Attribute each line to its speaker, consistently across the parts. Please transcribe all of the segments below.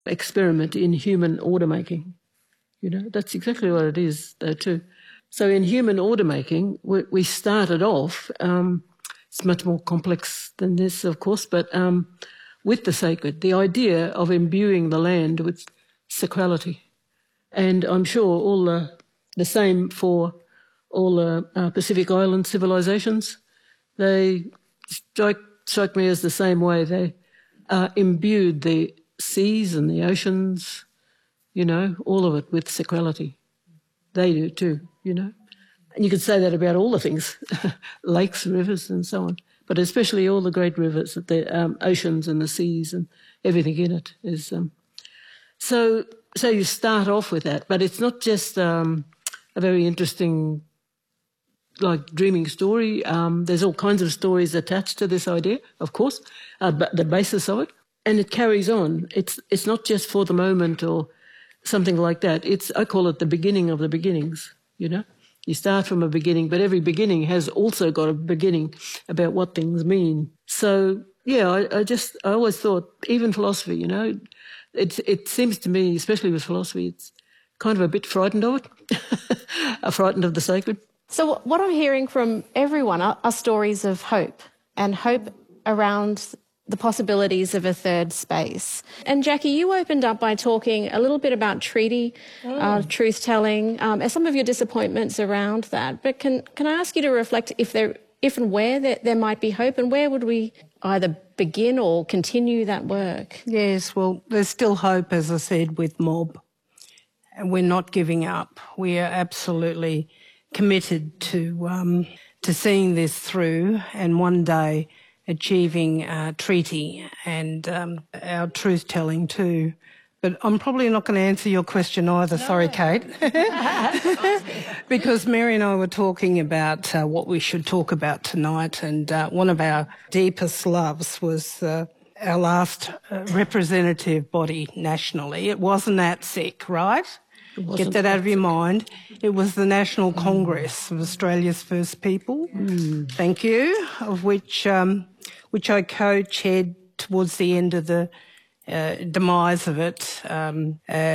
Speaker 1: experiment in human order making. That's exactly what it is, though, too. So in human order making, we started off, it's much more complex than this, of course, but with the sacred, the idea of imbuing the land with sacrality. And I'm sure all the same for all the Pacific Island civilizations. They strike me as the same way. They imbued the seas and the oceans, all of it with sacrality. They do too, And you could say that about all the things, lakes, rivers and so on, but especially all the great rivers, the oceans and the seas and everything in it is... So you start off with that, but it's not just a very interesting, dreaming story. There's all kinds of stories attached to this idea, of course, but the basis of it, and it carries on. It's not just for the moment or something like that. I call it the beginning of the beginnings. You start from a beginning, but every beginning has also got a beginning about what things mean. So yeah, I always thought, even philosophy, it seems to me, especially with philosophy, it's kind of a bit frightened of it, frightened of the sacred.
Speaker 2: So what I'm hearing from everyone are stories of hope, and hope around the possibilities of a third space. And Jackie, you opened up by talking a little bit about treaty, truth-telling, and some of your disappointments around that. But can I ask you to reflect if and where there might be hope, and where would we either begin or continue that work?
Speaker 3: Yes, well, there's still hope, as I said, with MOB. And we're not giving up. We are absolutely committed to seeing this through, and one day achieving a treaty and our truth-telling too. But I'm probably not going to answer your question either. No. Sorry, Kate. Because Mary and I were talking about what we should talk about tonight, and one of our deepest loves was our last representative body nationally. It wasn't ATSIC, right? Get that out of your mind. It was the National Congress of Australia's First People. Thank you, of which I co-chaired towards the end of the demise of it, and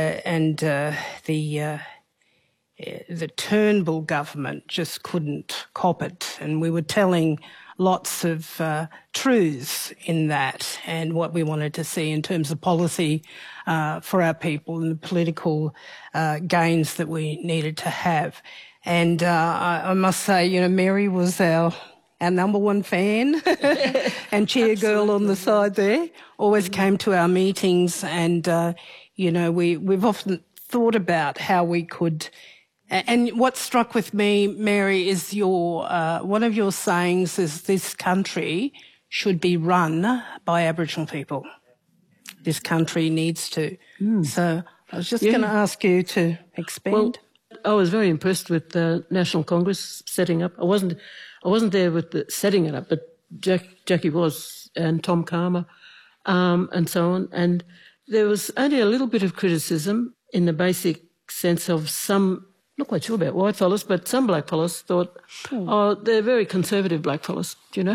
Speaker 3: the Turnbull government just couldn't cop it, and we were telling lots of truths in that and what we wanted to see in terms of policy for our people and the political gains that we needed to have. And I must say, Mary was our number one fan and cheer girl on the side there, always came to our meetings, and, we've often thought about how we could. And what struck with me, Mary, is one of your sayings is this country should be run by Aboriginal people. This country needs to. So I was just going to ask you to expand.
Speaker 1: Well, I was very impressed with the National Congress setting up. I wasn't there with the setting it up, but Jackie was, and Tom Calma, and so on. And there was only a little bit of criticism in the basic sense of some, not quite sure about white fellas, but some black fellas thought, they're very conservative black fellas,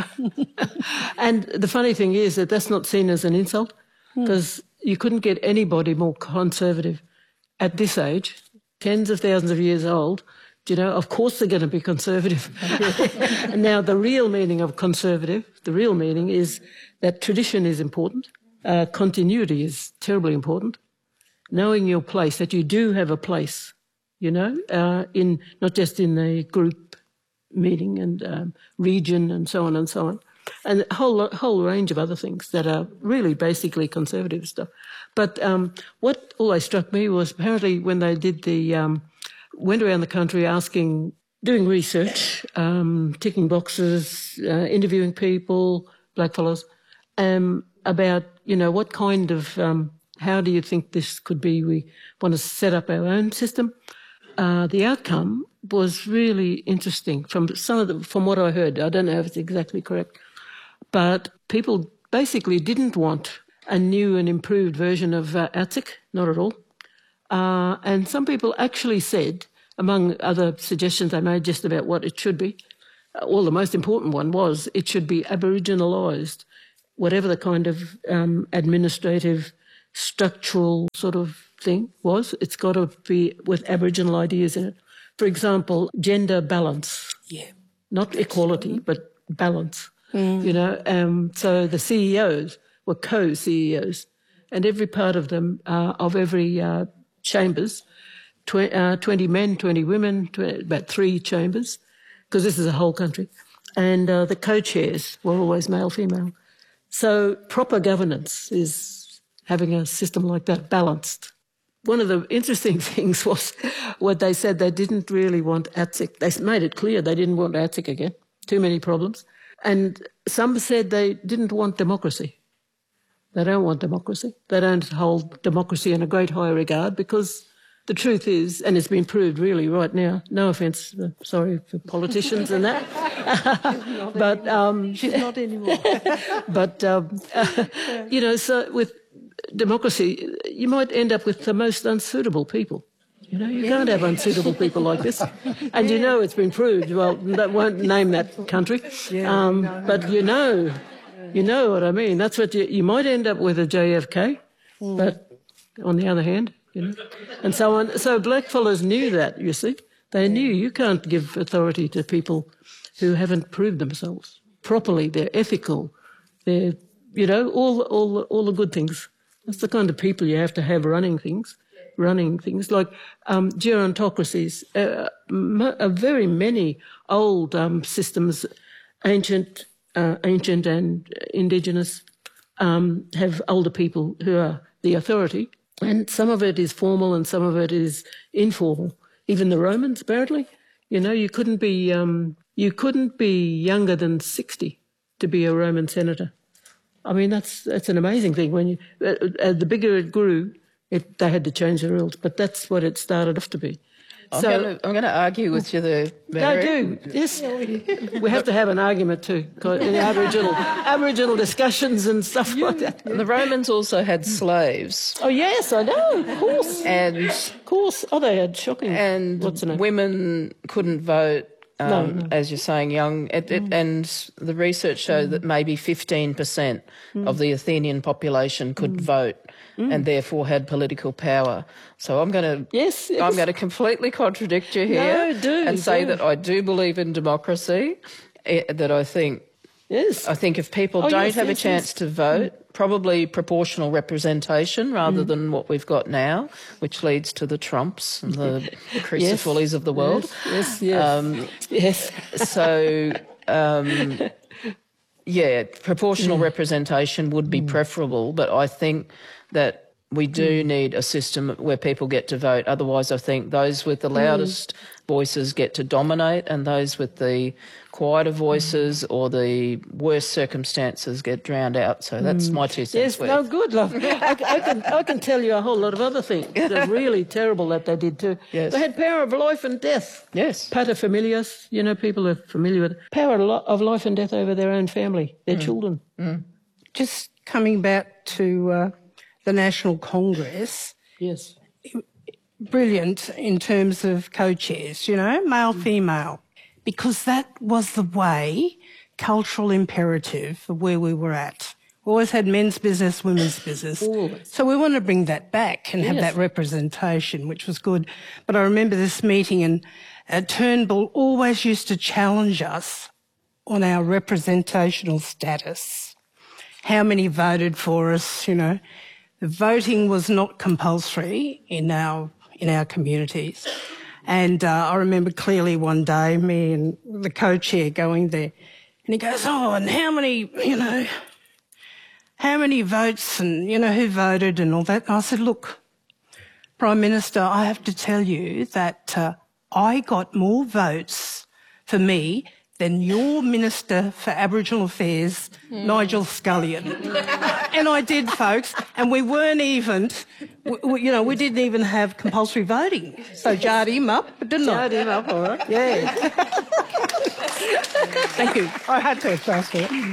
Speaker 1: And the funny thing is that that's not seen as an insult, because you couldn't get anybody more conservative at this age, tens of thousands of years old. Of course they're going to be conservative. And now the real meaning of conservative, the real meaning is that tradition is important, continuity is terribly important, knowing your place, that you do have a place, in not just in the group meeting and region and so on, and a whole range of other things that are really basically conservative stuff. But what always struck me was apparently when they did went around the country doing research, ticking boxes, interviewing people, blackfellas, about, what kind of, how do you think this could be? We want to set up our own system. The outcome was really interesting from what I heard. I don't know if it's exactly correct, but people basically didn't want a new and improved version of ATSIC, not at all. And some people actually said, among other suggestions they made just about what it should be, the most important one was it should be Aboriginalised, whatever the kind of administrative structural sort of thing was it's got to be with Aboriginal ideas in it. For example, gender balance.
Speaker 3: Yeah.
Speaker 1: Not equality, but balance. You know, so the CEOs were co-CEOs, and every part of them, of every chambers, 20 men, 20 women, about 3 chambers, because this is a whole country, and the co-chairs were always male, female. So proper governance is having a system like that, balanced. One of the interesting things was what they said they didn't really want ATSIC. They made it clear they didn't want ATSIC again, too many problems. And some said they didn't want democracy. They don't want democracy. They don't hold democracy in a great high regard because the truth is, and it's been proved really right now, no offence, sorry for politicians and that. But
Speaker 3: she's not anymore.
Speaker 1: But, you know, so with democracy, you might end up with the most unsuitable people. You know, you can't have unsuitable people like this. And you know it's been proved. Well, that won't name that country. But you know what I mean. That's what you might end up with a JFK, but on the other hand, you know, and so on. So blackfellas knew that, you see. They knew you can't give authority to people who haven't proved themselves properly. They're ethical. They're, you know, all the good things. That's the kind of people you have to have running things like gerontocracies. Very many old systems, ancient and indigenous, have older people who are the authority, and some of it is formal and some of it is informal. Even the Romans, apparently, you know, you couldn't be younger than 60 to be a Roman senator. I mean, that's an amazing thing. When you the bigger it grew, they had to change the rules, but that's what it started off to be.
Speaker 4: I'm going to argue with you there, Mary.
Speaker 1: No, do. Yes. We have to have an argument too, in Aboriginal discussions and stuff like that.
Speaker 4: The Romans also had slaves.
Speaker 1: Oh, yes, I know, of course.
Speaker 4: And
Speaker 1: of course. Oh, they had shocking.
Speaker 4: And women couldn't vote.
Speaker 1: No.
Speaker 4: As you're saying, young, and the research showed that maybe 15% of the Athenian population could vote and therefore had political power. So I'm going to completely contradict you here and say that I do believe in democracy. That I think if people don't have a chance to vote, probably proportional representation rather than what we've got now, which leads to the Trumps and the Christopherleys of the world.
Speaker 1: Yes.
Speaker 4: So, proportional representation would be preferable, but I think that we do need a system where people get to vote. Otherwise, I think those with the loudest voices get to dominate and those with the quieter voices or the worst circumstances get drowned out. So that's my 2 cents worth.
Speaker 1: Yes, no, good, love. I can tell you a whole lot of other things that are really terrible that they did too.
Speaker 4: Yes.
Speaker 1: They had power of life and death.
Speaker 4: Yes.
Speaker 1: Paterfamilias, you know, people are familiar with it. Power of life and death over their own family, their children.
Speaker 3: Just coming back to the National Congress.
Speaker 1: Yes.
Speaker 3: Brilliant in terms of co-chairs, you know, male, female, because that was the way, cultural imperative of where we were at. We always had men's business, women's business.
Speaker 1: Always.
Speaker 3: So we want to bring that back and have that representation, which was good. But I remember this meeting and Turnbull always used to challenge us on our representational status. How many voted for us, you know. The voting was not compulsory in our communities. And I remember clearly one day, me and the co-chair going there, and he goes, and how many votes and, you know, who voted and all that. And I said, look, Prime Minister, I have to tell you that I got more votes for me than your Minister for Aboriginal Affairs, Nigel Scullion. And I did, folks, and we weren't even, we didn't even have compulsory voting. So jarred him up, didn't I?
Speaker 1: Jarred him up, all right.
Speaker 3: Yeah. Thank you. I had to trust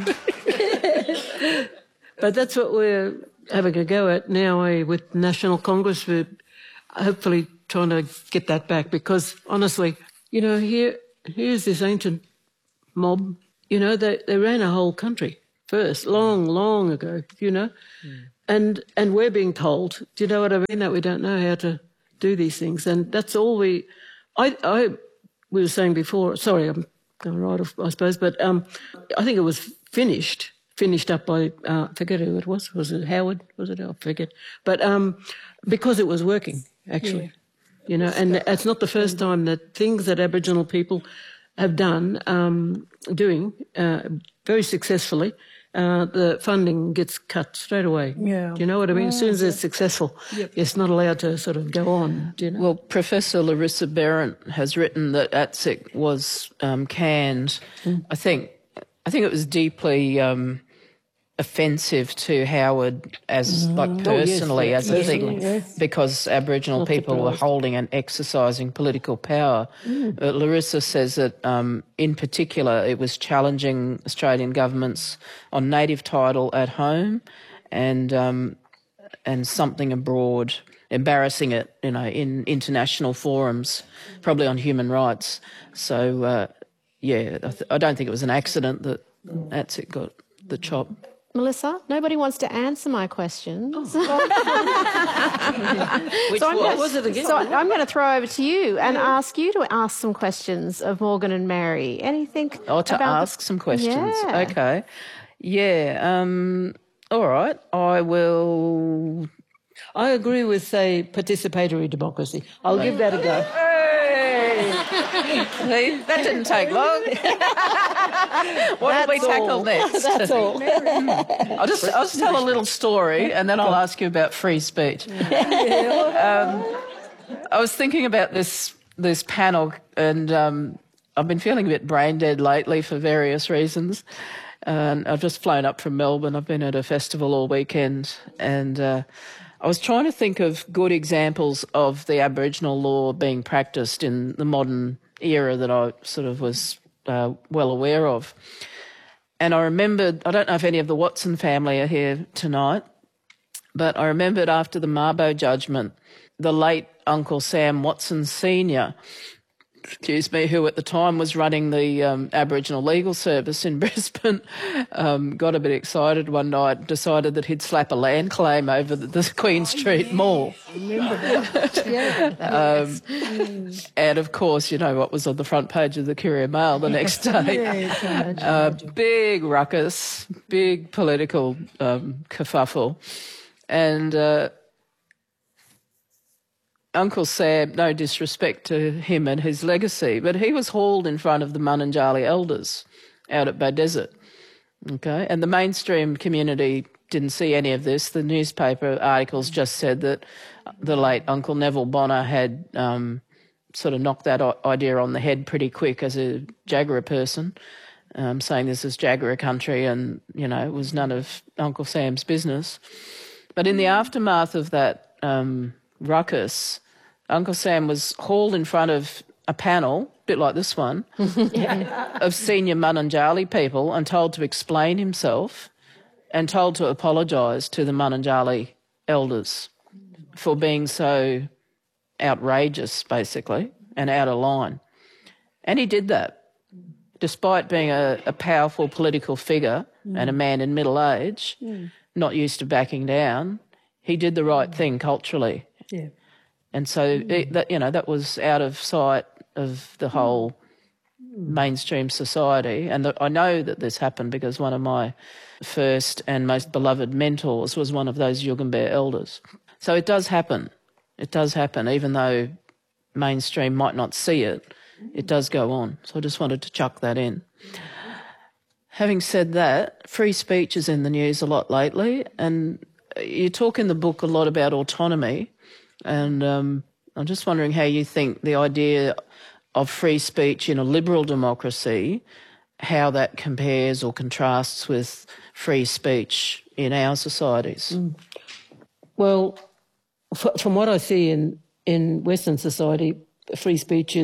Speaker 3: it.
Speaker 1: But that's what we're having a go at now with National Congress. We're hopefully trying to get that back because, honestly, you know, here's this ancient mob, you know, they ran a whole country first, long ago, you know. and we're being told, do you know what I mean, that we don't know how to do these things. And that's all we were saying before, sorry, I'm going right off, I suppose, but I think it was finished up by, I forget who it was it Howard, was it? I forget. But because it was working, actually, you know, and it's not the first time that things that Aboriginal people have done, doing very successfully, the funding gets cut straight away. Yeah. Do you know what I mean? As soon as it's successful, it's not allowed to sort of go on. Do you know?
Speaker 4: Well, Professor Larissa Berendt has written that ATSIC was canned. I think it was deeply offensive to Howard as personally as a thing, because Aboriginal people were holding and exercising political power. Larissa says that in particular it was challenging Australian governments on native title at home and something abroad, embarrassing it, you know, in international forums, probably on human rights. So I don't think it was an accident that ATSIC got the chop.
Speaker 2: Melissa, nobody wants to answer my questions.
Speaker 1: What was it again?
Speaker 2: So I'm going to throw over to you and ask you to ask some questions of Morgan and Mary. Anything?
Speaker 4: To ask some questions. Yeah. Okay. Yeah. All right. I will.
Speaker 1: I agree with, say, participatory democracy. I'll give that a go.
Speaker 4: Hey, that didn't take long. What did we tackle next?
Speaker 1: That's all.
Speaker 4: I'll just tell a little story and then I'll ask you about free speech. I was thinking about this panel, and I've been feeling a bit brain dead lately for various reasons. I've just flown up from Melbourne. I've been at a festival all weekend, and I was trying to think of good examples of the Aboriginal law being practiced in the modern era that I sort of was well aware of. And I remembered, I don't know if any of the Watson family are here tonight, but I remembered after the Mabo judgment, the late Uncle Sam Watson Sr., who at the time was running the Aboriginal Legal Service in Brisbane, got a bit excited one night, decided that he'd slap a land claim over the Queen Street Mall.
Speaker 3: I remember that.
Speaker 4: And of course, you know what was on the front page of the Courier Mail the next day. Big ruckus, big political kerfuffle. And Uncle Sam, no disrespect to him and his legacy, but he was hauled in front of the Mununjali elders out at Beaudesert, okay? And the mainstream community didn't see any of this. The newspaper articles just said that the late Uncle Neville Bonner had sort of knocked that idea on the head pretty quick as a Jagera person, saying this is Jagera country and, you know, it was none of Uncle Sam's business. But in the aftermath of that ruckus, Uncle Sam was hauled in front of a panel, a bit like this one, of senior Mununjali people and told to explain himself and told to apologise to the Mununjali elders for being so outrageous, basically, and out of line. And he did that, despite being a powerful political figure and a man in middle age, not used to backing down. He did the right thing culturally.
Speaker 3: Yeah.
Speaker 4: And so, that was out of sight of the whole mainstream society. And I know that this happened because one of my first and most beloved mentors was one of those Yugambeh elders. So it does happen. It does happen, even though mainstream might not see it. It does go on. So I just wanted to chuck that in. Having said that, free speech is in the news a lot lately, and you talk in the book a lot about autonomy. And I'm just wondering how you think the idea of free speech in a liberal democracy, how that compares or contrasts with free speech in our societies.
Speaker 1: Well, from what I see in Western society, free speech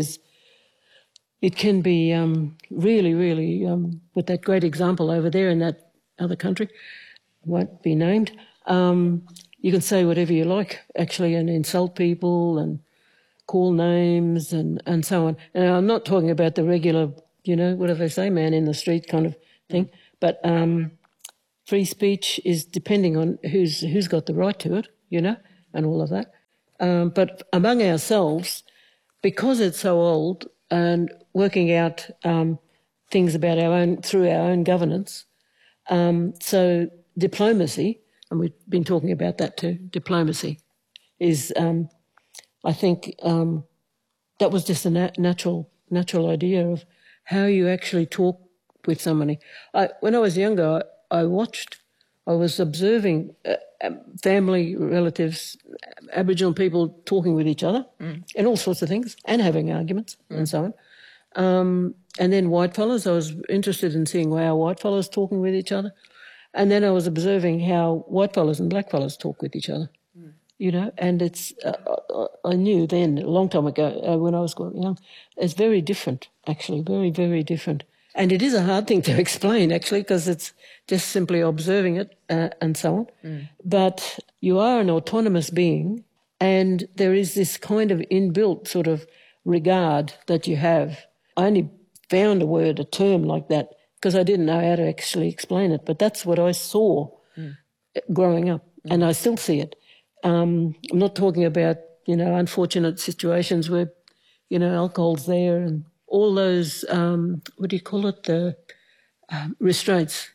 Speaker 1: it can be really, really, with that great example over there in that other country, won't be named, you can say whatever you like, actually, and insult people and call names and so on. And I'm not talking about the regular, what do they say, man in the street kind of thing. But free speech is depending on who's got the right to it, you know, and all of that. But among ourselves, because it's so old and working out things about through our own governance, so diplomacy, and we've been talking about that too, diplomacy is, I think, that was just a natural idea of how you actually talk with somebody. When I was younger, I was observing family, relatives, Aboriginal people talking with each other and all sorts of things and having arguments and so on. And then whitefellas, I was interested in seeing how whitefellas talking with each other. And then I was observing how whitefellas and blackfellas talk with each other, you know, and it's, I knew then, a long time ago, when I was quite young, it's very different, actually, very, very different. And it is a hard thing to explain, actually, because it's just simply observing it and so on. But you are an autonomous being, and there is this kind of inbuilt sort of regard that you have. I only found a term like that, because I didn't know how to actually explain it. But that's what I saw growing up, and I still see it. I'm not talking about, you know, unfortunate situations where, you know, alcohol's there and all those, what do you call it, the restraints,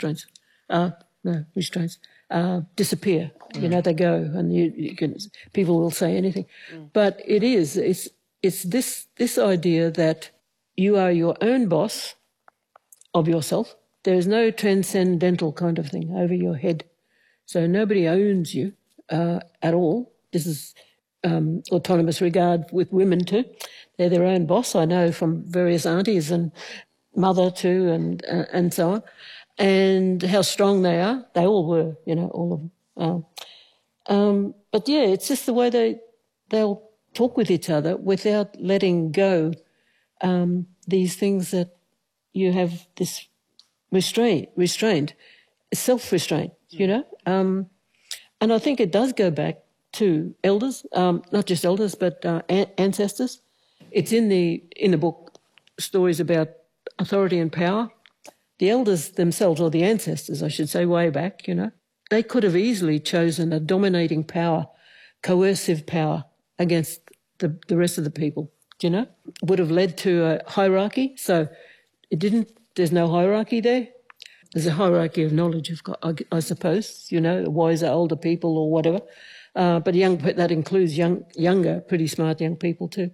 Speaker 1: disappear. You know, they go and you can, people will say anything. But it's this idea that you are your own boss of yourself. There is no transcendental kind of thing over your head. So nobody owns you at all. This is autonomous regard with women too. They're their own boss. I know from various aunties and mother too and so on. And how strong they are. They all were, you know, all of them. But yeah, it's just the way they'll talk with each other without letting go these things that you have this restraint, self-restraint, you know. And I think it does go back to elders, not just elders, but ancestors. It's in the book, stories about authority and power. The elders themselves, or the ancestors, I should say, way back, you know, they could have easily chosen a dominating power, coercive power against the rest of the people, you know. Would have led to a hierarchy. So it didn't, there's no hierarchy there. There's a hierarchy of knowledge, I suppose, you know, wiser, older people or whatever. But that includes younger, pretty smart young people too.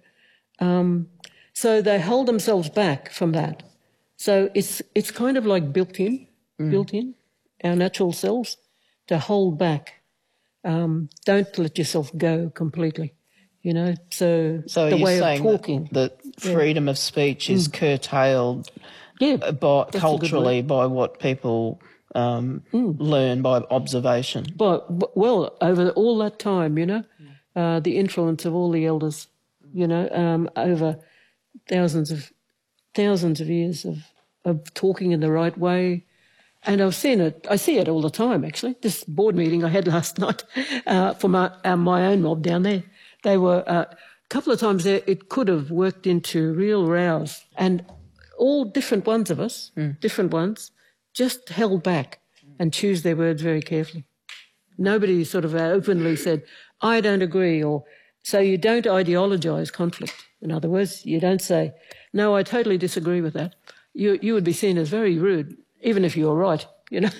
Speaker 1: So they hold themselves back from that. So it's kind of like built in, our natural selves, to hold back. Don't let yourself go completely, you know. So the way of talking.
Speaker 4: That freedom of speech is curtailed culturally by what people learn by observation.
Speaker 1: But well, over all that time, you know, the influence of all the elders, you know, over thousands of years of talking in the right way. And I've seen it. I see it all the time, actually. This board meeting I had last night for my own mob down there, they were a couple of times there. It could have worked into real rows, and all different ones of us, different ones, just held back and choose their words very carefully. Nobody sort of openly said, "I don't agree," or so you don't ideologise conflict. In other words, you don't say, "No, I totally disagree with that." You would be seen as very rude, even if you're right, you know.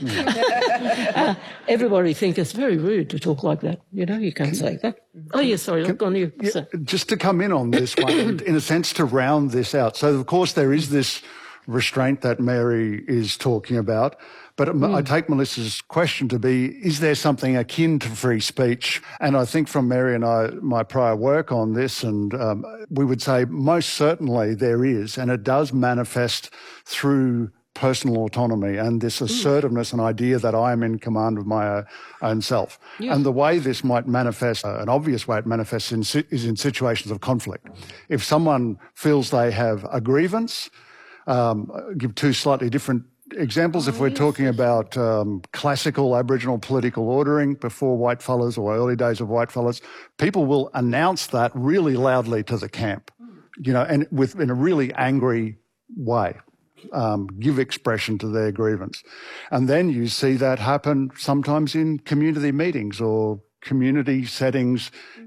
Speaker 1: Everybody thinks it's very rude to talk like that, you know. You can't say that. Oh, yes, sorry, look on you.
Speaker 5: Yeah, just to come in on this one, in a sense to round this out. So, of course, there is this restraint that Mary is talking about. But I take Melissa's question to be, is there something akin to free speech? And I think from Mary and my prior work on this, and we would say most certainly there is, and it does manifest through personal autonomy and this assertiveness and idea that I am in command of my own self. Yes. And the way this might manifest, an obvious way it manifests is in situations of conflict. If someone feels they have a grievance, give two slightly different examples. If we're talking about classical Aboriginal political ordering before whitefellas or early days of whitefellas, people will announce that really loudly to the camp, you know, and in a really angry way. give expression to their grievance. And then you see that happen sometimes in community meetings or community settings